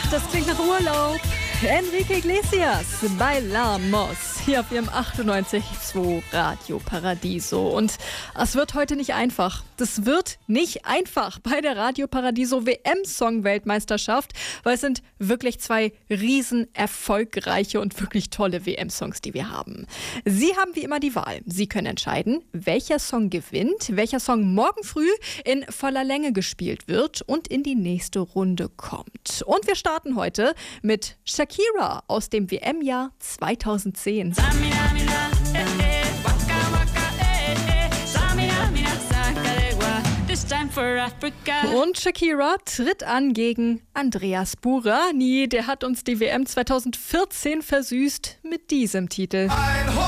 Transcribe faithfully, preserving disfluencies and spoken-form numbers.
das klingt nach Urlaub. Enrique Iglesias, Bailamos, hier auf ihrem achtundneunzig Komma zwei Radio Paradiso. Und es wird heute nicht einfach. Das wird nicht einfach bei der Radio Paradiso W M-Song-Weltmeisterschaft, weil es sind wirklich zwei riesen erfolgreiche und wirklich tolle W M-Songs, die wir haben. Sie haben wie immer die Wahl. Sie können entscheiden, welcher Song gewinnt, welcher Song morgen früh in voller Länge gespielt wird und in die nächste Runde kommt. Und wir starten heute mit Shakira aus dem W M-Jahr zweitausendzehn. Und Shakira tritt an gegen Andreas Burani. Der hat uns die W M zweitausendvierzehn versüßt mit diesem Titel. Ein